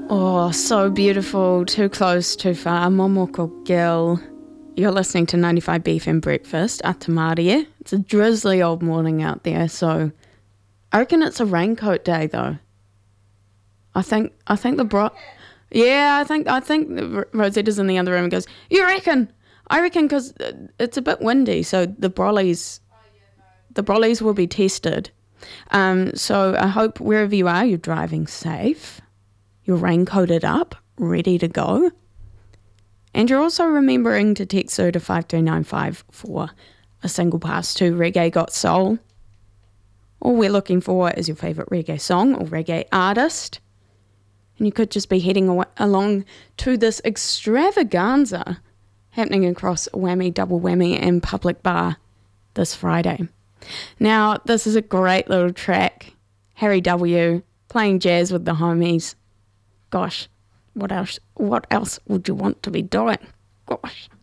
Oh, so beautiful. Too close, too far. Momoko Gill. You're listening to 95 BFM Breakfast at Tamarie. It's a drizzly old morning out there, so I reckon it's a raincoat day though. I think Yeah, I think Rosetta's in the other room and goes, "You reckon?" I reckon because it's a bit windy, so the brollies will be tested. So I hope wherever you are, you're driving safe. You're raincoated up, ready to go. And you're also remembering to text her to 5395 for a single pass to Reggae Got Soul. All we're looking for is your favourite reggae song or reggae artist. And you could just be heading along to this extravaganza happening across Whammy, Double Whammy and Public Bar this Friday. Now, this is a great little track. Harry W. playing jazz with the homies. Gosh, what else would you want to be doing? Gosh.